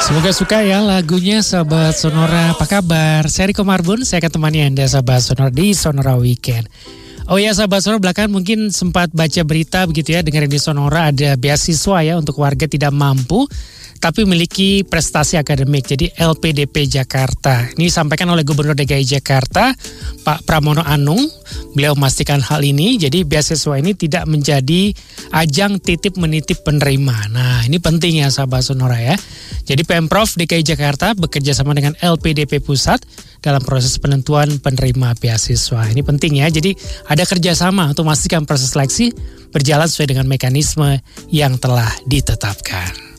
Semoga suka ya lagunya Sobat Sonora. Apa kabar? Saya Riko Marbun, saya akan temani Anda Sobat Sonora di Sonora Weekend. Oh ya Sobat Sonora, belakangan mungkin sempat baca berita begitu ya, dengerin di Sonora ada beasiswa ya untuk warga tidak mampu tapi memiliki prestasi akademik, jadi LPDP Jakarta. Ini disampaikan oleh Gubernur DKI Jakarta, Pak Pramono Anung. Beliau memastikan hal ini, jadi beasiswa ini tidak menjadi ajang titip menitip penerima. Nah, ini penting ya sahabat Sonora ya. Jadi Pemprov DKI Jakarta bekerja sama dengan LPDP Pusat dalam proses penentuan penerima beasiswa. Ini penting ya, jadi ada kerjasama untuk memastikan proses seleksi berjalan sesuai dengan mekanisme yang telah ditetapkan.